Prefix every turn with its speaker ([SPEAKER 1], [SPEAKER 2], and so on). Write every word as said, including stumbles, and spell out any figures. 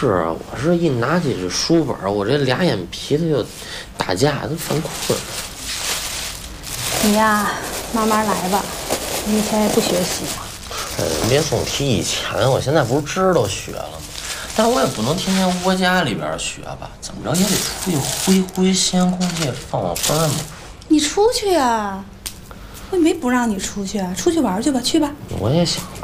[SPEAKER 1] 是，我是一拿起这书本，我这俩眼皮子就打架，都犯困。
[SPEAKER 2] 你呀，慢慢来吧，你以前也不学习嘛。
[SPEAKER 1] 哎，别总提以前，我现在不是知道学了吗？但我也不能天天窝家里边学吧，怎么着也得出去挥挥新鲜空气，放放风嘛。
[SPEAKER 2] 你出去啊？我也没不让你出去啊，出去玩去吧，去吧。
[SPEAKER 1] 我也想